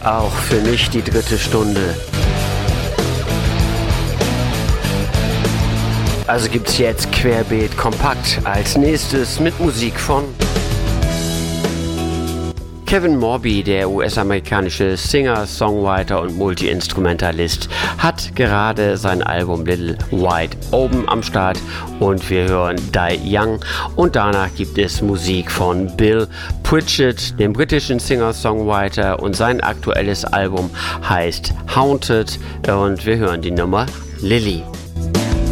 Auch für mich die dritte Stunde. Also gibt's jetzt Querbeet kompakt als nächstes mit Musik von Kevin Morby, der US-amerikanische Singer, Songwriter und Multi-Instrumentalist, hat gerade sein Album Little White Open am Start und wir hören Die Young und danach gibt es Musik von Bill Pritchett, dem britischen Singer-Songwriter, und sein aktuelles Album heißt Haunted und wir hören die Nummer Lily.